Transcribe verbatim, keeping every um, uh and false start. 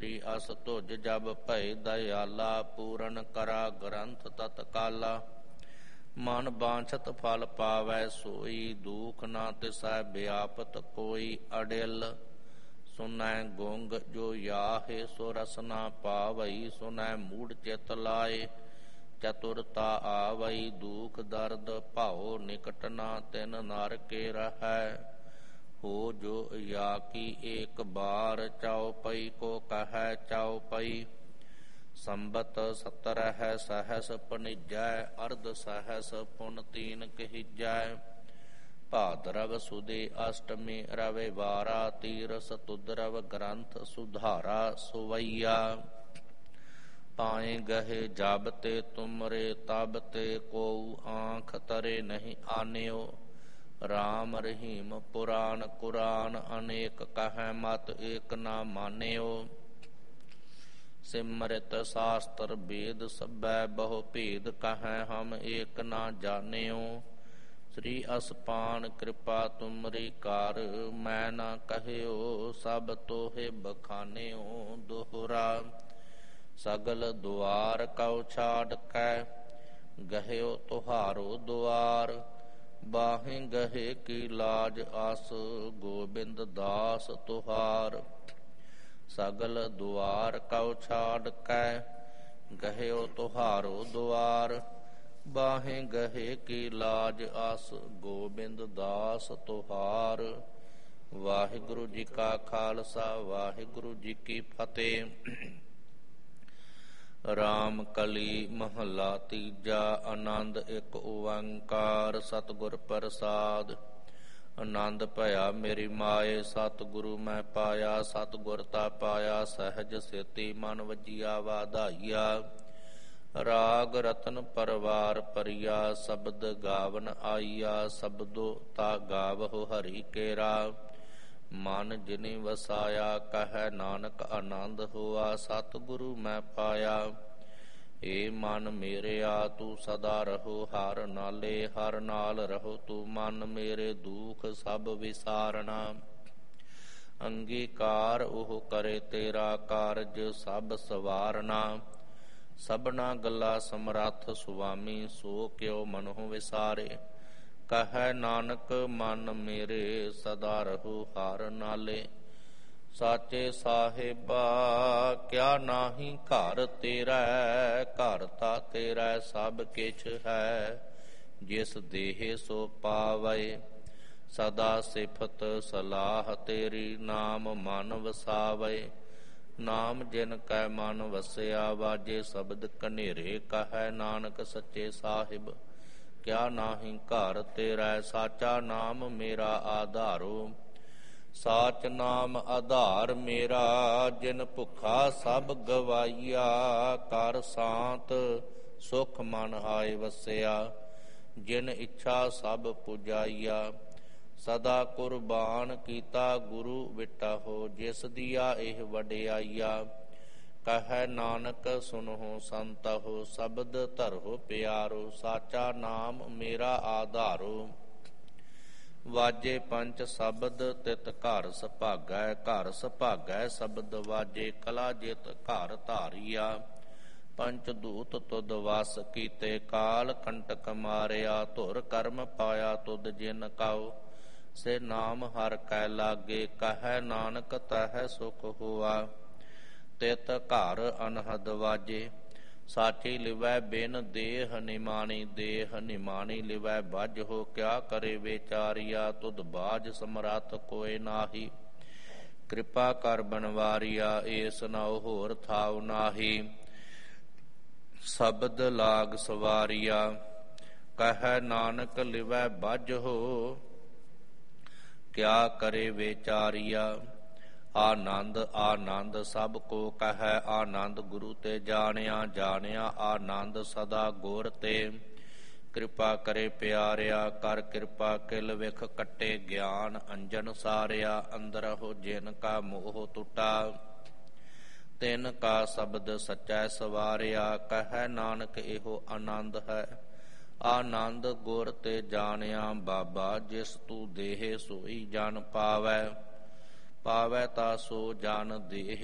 ਸ੍ਰੀ ਅਸ ਧੁਜ ਜਬ ਭੈ ਦਇਆਲਾ, ਪੂਰਨ ਕਰਾ ਗ੍ਰੰਥ ਤਤਕਾਲਾ। ਮਨ ਬਾਂਛਤ ਫਲ ਪਾਵੈ ਸੋਈ, ਦੁਖ ਨਾ ਤਿਸੈ ਵਿਆਪਤ ਕੋਈ। ਅੜਿਲ ਸੁਨੈ ਗੁੰਗ ਜੋ ਯਾਹੇ, ਸੋ ਰਸ ਨਾ ਪਾਵਈ। ਸੁਨੈ ਮੂੜ ਚਿਤ ਲਾਏ, ਚਤੁਰਤਾ ਆਵਈ। ਦੁਖ ਦਰਦ ਭਾਉ ਨਿਕਟ ਨਾ, ਤਿਨ ਨਰ ਕੇ ਰਹੈ। ਹੋ ਜੋ ਯਾ ਕੀ ਏਕ ਬਾਰ, ਚਾਉ ਪਈ ਕੋ ਕਹੈ ਚਾਉ ਪਈ। ਸੰਬਤ ਸਤਰਹਿ ਸਹਸ ਪਨਿਜੈ, ਅਰਧ ਸਹਸ ਪੁਨ ਤੀਨ ਕਹਿਜੈ। ਭਾਦਰਵ ਸੁਦੇ ਅਸ਼ਟਮੀ ਰਵਿਵਾਰਾ, ਤੀਰਸ ਤੁਦਰਵ ਗ੍ਰੰਥ ਸੁਧਾਰਾ ਸੁਵਈਆ। ਪਾਏ ਗਹੇ ਜਬ ਤੇ ਤੁਮਰੇ, ਤਬ ਤੇ ਕੋਉ ਆਂਖ ਤਰੇ ਨਹੀਂ ਆਨਿਓ। ਰਾਮ ਰਹੀਮ ਪੁਰਾਨ ਕੁਰਾਨ, ਅਨੇਕ ਕਹੈ ਮਤ ਏਕ ਨਾ ਮਾਨਿਓ। ਸਿਮਰਿਤ ਸ਼ਾਸਤਰ ਵੇਦ ਸਭੈ, ਬਹੁ ਭੇਦ ਕਹੈ ਹਮ ਏਕ ਨਾ ਜਾਣਿਓ। ਸ੍ਰੀ ਅਸਪਾਨ ਕਿਰਪਾ ਤੁਮਰੀ ਕਰ, ਮੈਂ ਨਾ ਕਹਿਓ ਸਭ ਤੋਹੇ ਬਖਾਨਿਓ। ਦੋਹਰਾ ਸਗਲ ਦੁਆਰ ਕਉ ਛਾੜ ਕੈ, ਗਹਿਓ ਤੁਹਾਰੋ ਦੁਆਰ। ਬਾਹੇ ਗਹੇ ਕੀ ਲਾਜ ਆਸ, ਗੋਬਿੰਦ ਦਾਸ ਤੁਹਾਰ। ਸਗਲ ਦੁਆਰ ਕਉ ਛਾੜ ਕੈ, ਗਹਿਓ ਤੁਹਾਰੋ ਦੁਆਰ। ਬਾਹੇ ਗਹੇ ਕੀ ਲਾਜ ਆਸ, ਗੋਬਿੰਦ ਦਾਸ ਤੁਹਾਰ। ਵਾਹਿਗੁਰੂ ਜੀ ਕਾ ਖਾਲਸਾ, ਵਾਹਿਗੁਰੂ ਜੀ ਕੀ ਫਤਿਹ। ਰਾਮ ਕਲੀ ਮਹੱਲਾ ਤੀਜਾ। ਆਨੰਦ ਇੱਕ ਓੰਕਾਰ, ਸਤਿਗੁਰ ਪ੍ਰਸਾਦ। ਆਨੰਦ ਭਇਆ ਮੇਰੀ ਮਾਏ, ਸਤਿਗੁਰੂ ਮੈਂ ਪਾਇਆ। ਸਤਿਗੁਰ ਤਾ ਪਾਇਆ ਸਹਿਜ ਸੇਤੀ, ਮਨ ਵਜੀਆ ਵਾਧਾਈਆ। ਰਾਗ ਰਤਨ ਪਰਵਾਰ ਪਰਿਆ, ਸ਼ਬਦ ਗਾਵਨ ਆਈਆ। ਸ਼ਬਦੋ ਤਾ ਗਾਵਹੁ ਹਰੀ ਕੇਰਾ, ਮਨ ਜਿਨੀ ਵਸਾਇਆ। ਕਹੈ ਨਾਨਕ ਆਨੰਦ ਹੋਆ, ਸਤਿਗੁਰੂ ਮੈਂ ਪਾਇਆ। ਏ ਮਨ ਮੇਰਿਆ ਤੂੰ ਸਦਾ ਰਹੋ ਹਰ ਨਾਲੇ, ਹਰ ਨਾਲ ਰਹੋ ਤੂੰ ਮਨ ਮੇਰੇ। ਦੁਖ ਸਭ ਵਿਸਾਰਣਾ, ਅੰਗੀਕਾਰ ਉਹ ਕਰੇ ਤੇਰਾ ਕਾਰਜ ਸਭ ਸਵਾਰਨਾ। ਸਭਨਾ ਗੱਲਾ ਸਮਰੱਥ ਸੁਆਮੀ, ਸੋ ਕਿਉ ਮਨਹੁ ਵਿਸਾਰੇ। ਕਹੈ ਨਾਨਕ ਮਨ ਮੇਰੇ, ਸਦਾ ਰਹੋ ਹਰ ਨਾਲੇ। ਸਾਚੇ ਸਾਹਿਬਾ ਕਿਆ ਨਾਹੀ ਘਰ ਤੇਰਾ, ਘਰ ਤਾ ਤੇਰਾ ਸਭ ਕਿਛ ਹੈ। ਜਿਸ ਦੇਹ ਸੋ ਪਾਵੈ, ਸਦਾ ਸਿਫਤ ਸਲਾਹ ਤੇਰੀ। ਨਾਮ ਮਨ ਵਸਾਵੈ, ਨਾਮ ਜਿਨ ਕੈ ਮਨ ਵਸਿਆ। ਵਾਜੇ ਸ਼ਬਦ ਕਨੇਰੇ, ਕਹੈ ਨਾਨਕ ਸੱਚੇ ਸਾਹਿਬ ਕਿਆ ਨਾਹੀ ਘਰ ਤੇਰਾ। ਸਾਚਾ ਨਾਮ ਮੇਰਾ ਆਧਾਰੋ, ਸਾਚ ਨਾਮ ਆਧਾਰ ਮੇਰਾ। ਜਿਨ ਭੁੱਖਾ ਸਭ ਗਵਾਈਆ, ਕਰ ਸਾਂਤ ਸੁਖ ਮਨ ਆਏ ਵਸਿਆ। ਜਿਨ ਇੱਛਾ ਸਭ ਪੁਜਾਈਆ, ਸਦਾ ਕੁਰਬਾਨ ਕੀਤਾ ਗੁਰੂ ਵਿਟਾਹੋ। ਜਿਸ ਦੀਆ ਇਹ ਵਡਿਆਈਆ, ਕਹੈ ਨਾਨਕ ਸੁਨਹੁ ਸੰਤਹੁ। ਸ਼ਬਦ ਧਰਹੁ ਪਿਆਰੋ, ਸਾਚਾ ਨਾਮ ਮੇਰਾ ਆਧਾਰੋ। ਵਾਜੇ ਪੰਚ ਸ਼ਬਦ ਤਿਤ ਘਰ ਸੁਭਾਗੈ, ਘਰ ਸੁਭਾਗੈ ਸ਼ਬਦ ਵਾਜੇ। ਕਲਾ ਜਿਤ ਘਰ ਧਾਰੀਆ, ਪੰਚ ਦੂਤ ਤੁਧ ਵਸ ਕੀਤੇ। ਕਾਲ ਕੰਟਕ ਮਾਰਿਆ, ਧੁਰ ਕਰਮ ਪਾਇਆ ਤੁਧ ਜਿਨ ਕਉ। ਸੇ ਨਾਮ ਹਰ ਕੈ ਲਾਗੇ, ਕਹੈ ਨਾਨਕ ਤਹਿ ਸੁਖ ਹੋਆ। ਤਿਤ ਘਰ ਅਨਹਦ ਵਾਜੇ, ਸਾਚੀ ਲਿਵੈ ਬਿਨ ਦੇਹ ਨਿਮਾਣੀ। ਦੇਹ ਨਿਮਾਣੀ ਲਿਵੈ ਬੱਝ ਹੋ, ਕਿਆ ਕਰੇ ਵਿਚਾਰੀਆ। ਤੁਧ ਬਾਝ ਸਮਰੱਥ ਕੋਇ ਨਾਹੀ, ਕਿਰਪਾ ਕਰ ਬਨਵਾਰੀਆ। ਏਸ ਨਾਉ ਹੋਰ ਥਾਉ ਨਾਹੀ, ਸ਼ਬਦ ਲਾਗ ਸਵਾਰੀਆ। ਕਹੈ ਨਾਨਕ ਲਿਵੈ ਬੱਝ ਹੋ, ਕਿਆ ਕਰੇ ਵਿਚਾਰੀਆ। ਆਨੰਦ ਆਨੰਦ ਸਭ ਕੋ ਕਹੈ, ਆਨੰਦ ਗੁਰੂ ਤੇ ਜਾਣਿਆ। ਜਾਣਿਆ ਆਨੰਦ ਸਦਾ ਗੁਰ ਤੇ, ਕਿਰਪਾ ਕਰੇ ਪਿਆਰਿਆ। ਕਰ ਕਿਰਪਾ ਕਿਲ ਵਿਖ ਕੱਟੇ, ਗਿਆਨ ਅੰਜਨ ਸਾਰਿਆ। ਅੰਦਰਹੁ ਜਿਨ ਕਾ ਮੋਹ ਟੁਟਾ, ਤਿਨ ਕਾ ਸ਼ਬਦ ਸਚੈ ਸਵਾਰਿਆ। ਕਹੈ ਨਾਨਕ ਇਹੋ ਆਨੰਦ ਹੈ, ਆਨੰਦ ਗੁਰ ਤੇ ਜਾਣਿਆ। ਬਾਬਾ ਜਿਸ ਤੂੰ ਦੇਹ ਸੋਈ ਜਨ ਪਾਵੈ, ਪਾਵੈ ਤਾ ਸੋ ਜਨ ਦੇਹ।